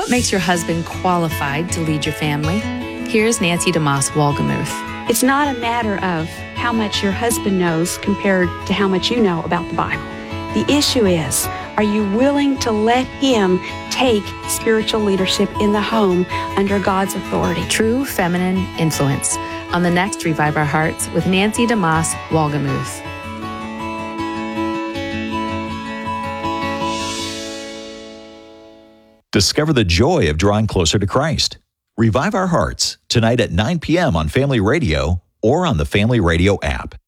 What makes your husband qualified to lead your family? Here's Nancy DeMoss Wolgemuth. It's not a matter of how much your husband knows compared to how much you know about the Bible. The issue is, are you willing to let him take spiritual leadership in the home under God's authority? True feminine influence on the next Revive Our Hearts with Nancy DeMoss Wolgemuth. Discover the joy of drawing closer to Christ. Revive Our Hearts, tonight at 9 p.m. on Family Radio or on the Family Radio app.